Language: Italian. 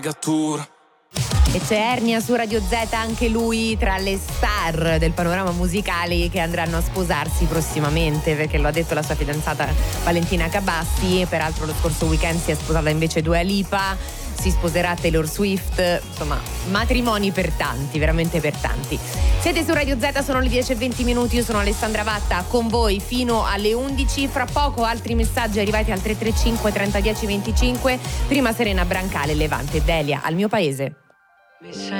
E c'è Ernia su Radio Z, anche lui tra le star del panorama musicale che andranno a sposarsi prossimamente, perché lo ha detto la sua fidanzata Valentina Cabassi. Peraltro lo scorso weekend si è sposata invece Dua Lipa, si sposerà Taylor Swift, insomma matrimoni per tanti, veramente per tanti. Siete su Radio Z, sono le 10:20, io sono Alessandra Vatta con voi fino alle 11. Fra poco altri messaggi arrivati al 335 30 10 25. Prima Serena Brancale, Levante, Delia, Al mio paese.